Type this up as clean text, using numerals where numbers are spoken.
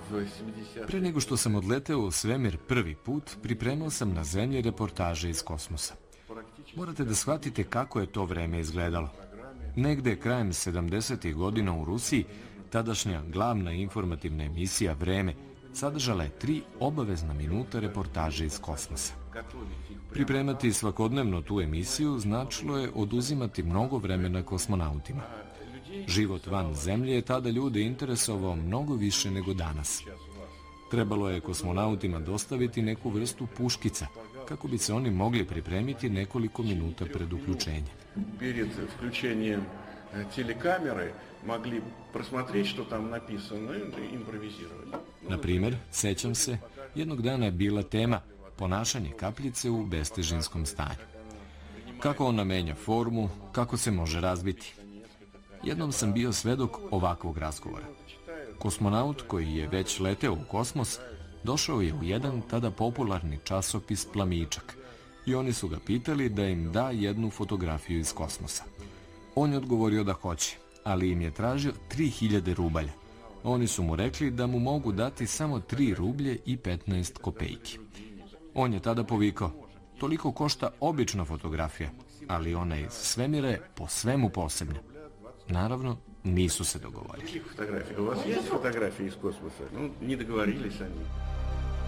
Pre nego što sam odleteo u svemir prvi put, pripremao sam na zemlji reportaže iz kosmosa. Morate da shvatite kako je to vreme izgledalo. Negde krajem 70. godina u Rusiji, tadašnja glavna informativna emisija Vreme sadržala je 3 obavezna minuta reportaže iz kosmosa. Pripremati svakodnevno tu emisiju značilo je oduzimati mnogo vremena kosmonautima. Život van zemlje je tada ljude interesovao mnogo više nego danas. Trebalo je kosmonautima dostaviti neku vrstu puškica, kako bi se oni mogli pripremiti nekoliko minuta pred uključenjem. Перед включением телекамеры могли просмотреть, что там написано, и импровизировать. Na primjer, sećam se, jednog dana je bila tema ponašanje kapljice u bestežinskom stanju. Kako ona menja formu, kako se može razbiti. Jednom sam bio svedok ovakvog razgovora. Kosmonaut koji je već leteo u kosmos došao je u jedan tada popularni časopis Plamičak i oni su ga pitali da im da jednu fotografiju iz kosmosa. On je odgovorio da hoće, ali im je tražio 3000 rubalja. Oni su mu rekli da mu mogu dati samo 3 rublje i 15 kopejki. On je tada povikao, toliko košta obična fotografija, ali ona iz svemira je po svemu posebna. Naravno, nisu se dogovorili. У вас есть фотографии из космоса? Ну, не договорились они.